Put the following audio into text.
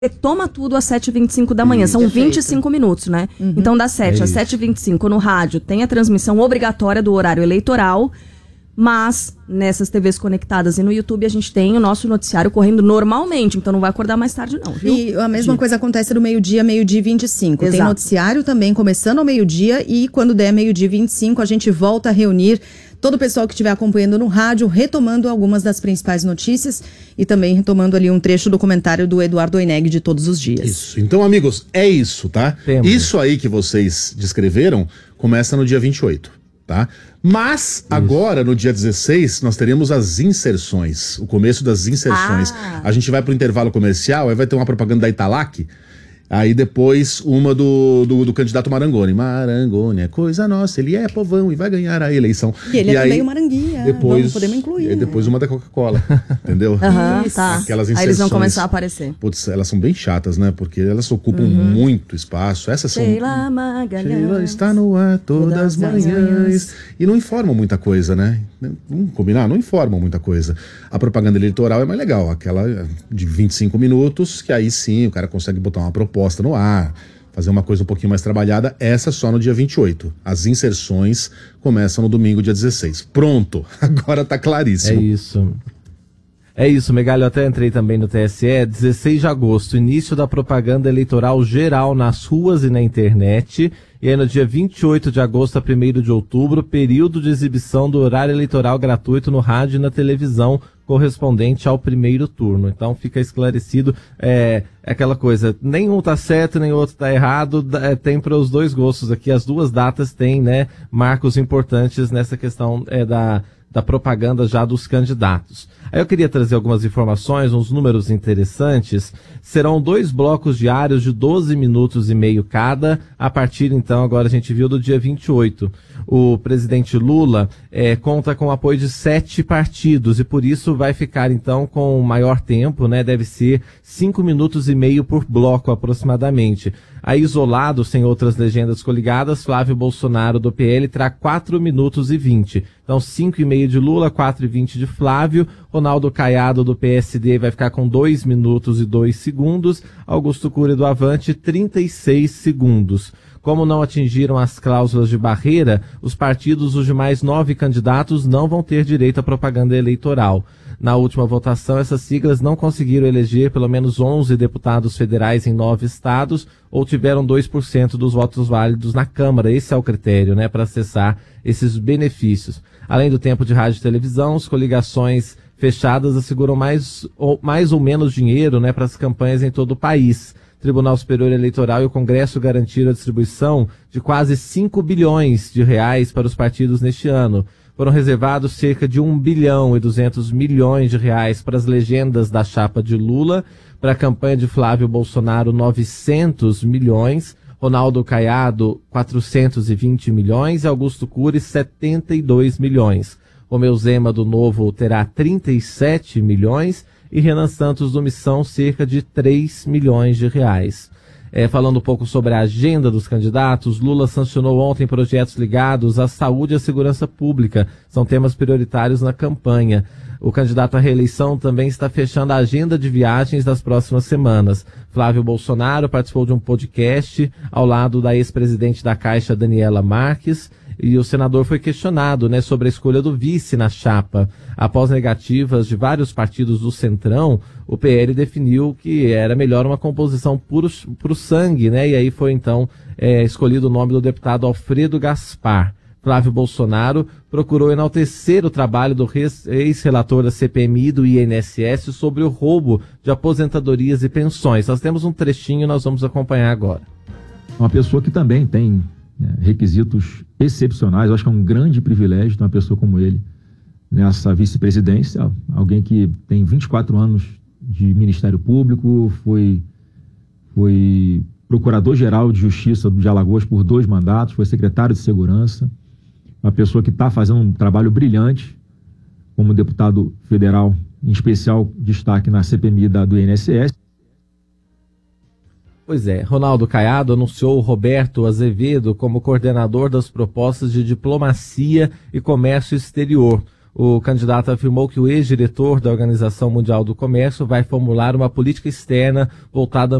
retoma tudo às 7h25 da manhã. São 25 minutos, né? Então, das 7 às 7h25 no rádio, tem a transmissão obrigatória do horário eleitoral, mas nessas TVs conectadas e no YouTube a gente tem o nosso noticiário correndo normalmente, então não vai acordar mais tarde não, viu? E a mesma coisa acontece no meio-dia, meio-dia e 25. Exato. Tem noticiário também começando ao meio-dia e quando der meio-dia e 25 a gente volta a reunir todo o pessoal que estiver acompanhando no rádio, retomando algumas das principais notícias e também retomando ali um trecho do comentário do Eduardo Oineg de todos os dias. Isso. Então, amigos, é isso, tá? Isso aí que vocês descreveram começa no dia 28, tá? Mas, agora, no dia 16, nós teremos as inserções, o começo das inserções. A gente vai pro intervalo comercial, aí vai ter uma propaganda da Italac, aí depois uma do candidato Marangoni. Marangoni é coisa nossa, ele é povão e vai ganhar a eleição. E ele é meio maranguinha, depois, podemos incluir. E depois uma da Coca-Cola, entendeu? Tá. Aquelas inserções. Aí eles vão começar a aparecer. Putz, elas são bem chatas, né? Porque elas ocupam muito espaço. Essas são... Sheila Magalhães. Sheila está no ar todas as manhãs. E não informam muita coisa, né? Vamos combinar? Não informam muita coisa. A propaganda eleitoral é mais legal. Aquela de 25 minutos, que aí sim o cara consegue botar uma proposta no ar, fazer uma coisa um pouquinho mais trabalhada. Essa só no dia 28. As inserções começam no domingo, dia 16. Pronto, agora tá claríssimo. É isso, Megali, eu até entrei também no TSE, 16 de agosto, início da propaganda eleitoral geral nas ruas e na internet, e aí no dia 28 de agosto a 1º de outubro, período de exibição do horário eleitoral gratuito no rádio e na televisão, correspondente ao primeiro turno. Então fica esclarecido, aquela coisa, nenhum tá certo, nem outro tá errado, tem para os dois gostos aqui, as duas datas têm, né, marcos importantes nessa questão da propaganda já dos candidatos. Aí eu queria trazer algumas informações, uns números interessantes. Serão 2 blocos diários de 12 minutos e meio cada, a partir então, agora a gente viu do dia 28. O presidente Lula conta com o apoio de 7 partidos e por isso vai ficar então com maior tempo, né? Deve ser 5 minutos e meio por bloco aproximadamente. Aí isolado, sem outras legendas coligadas, Flávio Bolsonaro do PL terá 4 minutos e 20. Então 5,5 de Lula, 4,20 de Flávio. Ronaldo Caiado do PSD vai ficar com 2 minutos e 2 segundos. Augusto Cury do Avante, 36 segundos. Como não atingiram as cláusulas de barreira, os partidos dos demais 9 candidatos não vão ter direito à propaganda eleitoral. Na última votação, essas siglas não conseguiram eleger pelo menos 11 deputados federais em 9 estados ou tiveram 2% dos votos válidos na Câmara. Esse é o critério, né, para acessar esses benefícios. Além do tempo de rádio e televisão, as coligações fechadas asseguram mais ou menos dinheiro, né, para as campanhas em todo o país. Tribunal Superior Eleitoral e o Congresso garantiram a distribuição de quase 5 bilhões de reais para os partidos neste ano. Foram reservados cerca de 1 bilhão e 200 milhões de reais para as legendas da chapa de Lula, para a campanha de Flávio Bolsonaro 900 milhões, Ronaldo Caiado 420 milhões e Augusto Cury 72 milhões. Romeu Zema do Novo terá 37 milhões e Renan Santos do Missão cerca de 3 milhões de reais. Falando um pouco sobre a agenda dos candidatos, Lula sancionou ontem projetos ligados à saúde e à segurança pública. São temas prioritários na campanha. O candidato à reeleição também está fechando a agenda de viagens das próximas semanas. Flávio Bolsonaro participou de um podcast ao lado da ex-presidente da Caixa, Daniela Marques, e o senador foi questionado, né, sobre a escolha do vice na chapa. Após negativas de vários partidos do Centrão, o PL definiu que era melhor uma composição puro sangue, né, e aí foi então escolhido o nome do deputado Alfredo Gaspar. Flávio Bolsonaro procurou enaltecer o trabalho do ex-relator da CPMI e do INSS sobre o roubo de aposentadorias e pensões. Nós temos um trechinho, nós vamos acompanhar agora. Uma pessoa que também tem requisitos excepcionais, eu acho que é um grande privilégio ter uma pessoa como ele nessa vice-presidência, alguém que tem 24 anos de Ministério Público, foi procurador-geral de Justiça de Alagoas por 2 mandatos, foi secretário de Segurança, uma pessoa que está fazendo um trabalho brilhante como deputado federal, em especial destaque na CPMI do INSS. Pois é, Ronaldo Caiado anunciou Roberto Azevedo como coordenador das propostas de diplomacia e comércio exterior. O candidato afirmou que o ex-diretor da Organização Mundial do Comércio vai formular uma política externa voltada